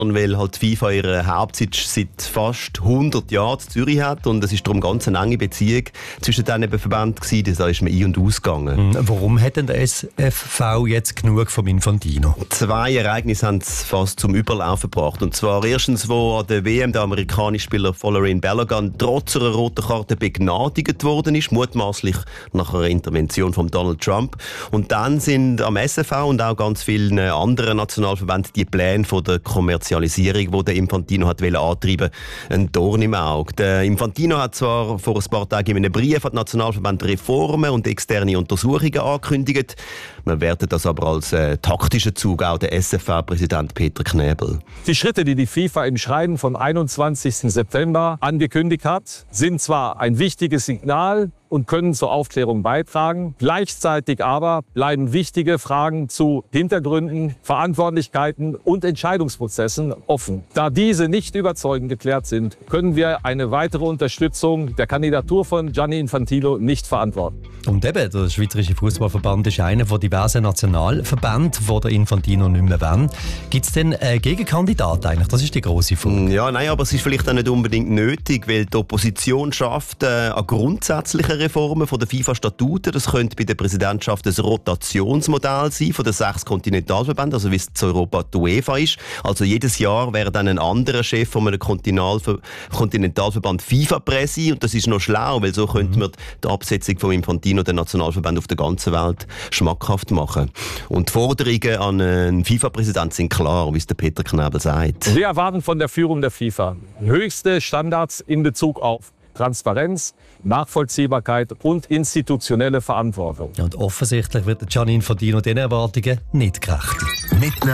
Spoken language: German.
weil halt FIFA ihre Hauptsitz seit fast 100 Jahren in Zürich hat und es ist darum ganz eine enge Beziehung zwischen diesen Verbänden gewesen, da ist man ein- und ausgegangen. Warum hat denn der SFV jetzt genug vom Infantino? 2 Ereignisse haben es fast zum Überlaufen gebracht. Und zwar erstens, wo an der WM der amerikanische Spieler Folarin Balogun trotz einer roten Karte begnadigt worden ist, mutmaßlich nach einer Intervention von Donald Trump. Und dann sind am SFV und auch ganz vielen anderen Nationalverbänden die Pläne von der Kommerzialisierung, die der Infantino hat antreiben, ein Dorn im Auge. Der Infantino hat zwar vor ein paar Tagen in einem Brief an die Nationalverbände Reformen und externe Untersuchungen angekündigt. Man wertet das aber als taktischen Zug, auch der SFV-Präsident Peter Knäbel. Die Schritte, die die FIFA im Schreiben vom 21. September angekündigt hat, sind zwar ein wichtiges Signal und können zur Aufklärung beitragen. Gleichzeitig aber bleiben wichtige Fragen zu Hintergründen, Verantwortlichkeiten und Entscheidungsprozessen offen. Da diese nicht überzeugend geklärt sind, können wir eine weitere Unterstützung der Kandidatur von Gianni Infantino nicht verantworten. Und eben, der Schweizerische Fußballverband ist einer von diversen Nationalverbänden, die der Infantino nicht mehr wollen. Gibt es denn einen Gegenkandidat eigentlich? Das ist die grosse Frage. Ja, nein, aber es ist vielleicht auch nicht unbedingt nötig, weil die Opposition schafft an grundsätzlichen Reformen von der FIFA-Statuten. Das könnte bei der Präsidentschaft ein Rotationsmodell sein von den 6 Kontinentalverbänden, also wie es in Europa die UEFA ist. Also jedes Jahr wäre dann ein anderer Chef von einem Kontinentalverband FIFA-Präsi und das ist noch schlau, weil so könnte man die Absetzung von Infantino den Nationalverbänden auf der ganzen Welt schmackhaft machen. Und die Forderungen an einen FIFA-Präsidenten sind klar, wie es der Peter Knäbel sagt. Wir erwarten von der Führung der FIFA höchste Standards in Bezug auf Transparenz, Nachvollziehbarkeit und institutionelle Verantwortung. Und offensichtlich wird Gianni Infantino diesen Erwartungen nicht gerecht.